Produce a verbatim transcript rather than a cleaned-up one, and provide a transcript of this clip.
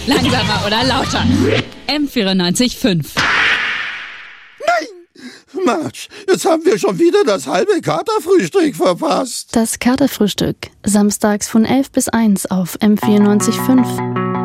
Langsamer oder lauter? M vierundneunzig Komma fünf. Marge, jetzt haben wir schon wieder das halbe Katerfrühstück verpasst. Das Katerfrühstück, samstags von elf bis eins auf M vierundneunzig Komma fünf.